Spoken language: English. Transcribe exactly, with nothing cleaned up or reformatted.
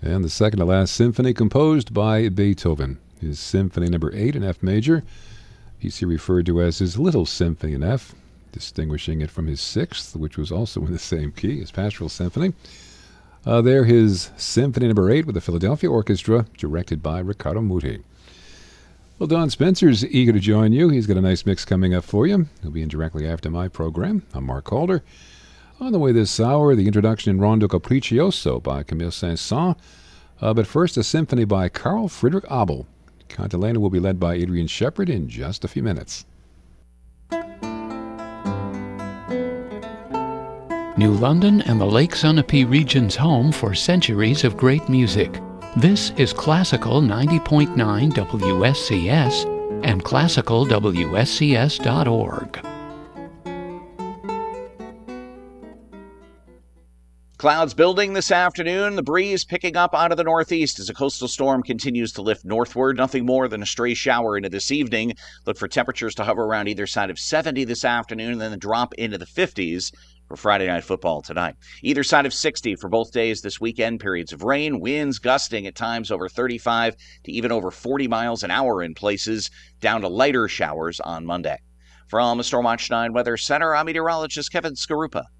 And the second to last symphony composed by Beethoven, his Symphony Number eight in F major. P C referred to as his Little Symphony in F, distinguishing it from his sixth, which was also in the same key, his Pastoral Symphony. Uh, there, his Symphony Number eight with the Philadelphia Orchestra, directed by Riccardo Muti. Well, Don Spencer's eager to join you. He's got a nice mix coming up for you. He'll be in directly after my program. I'm Mark Calder. On the way this hour, the introduction in Rondo Capriccioso by Camille Saint-Saëns. Uh, but first, a symphony by Carl Friedrich Abel. Cantilena will be led by Adrian Shepard in just a few minutes. New London and the Lake Sunapee region's home for centuries of great music. This is Classical ninety point nine W S C S and classical W S C S dot org. Clouds building this afternoon, the breeze picking up out of the northeast as a coastal storm continues to lift northward. Nothing more than a stray shower into this evening. Look for temperatures to hover around either side of seventy this afternoon and then drop into the fifties for Friday Night Football tonight. Either side of sixty for both days this weekend. Periods of rain, winds gusting at times over thirty-five to even over forty miles an hour in places, down to lighter showers on Monday. From the Stormwatch nine Weather Center, I'm meteorologist Kevin Skarupa.